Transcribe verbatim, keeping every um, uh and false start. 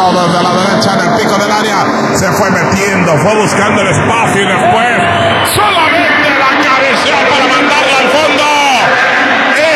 centro desde la derecha en el pico del área. Se fue metiendo, fue buscando el espacio y después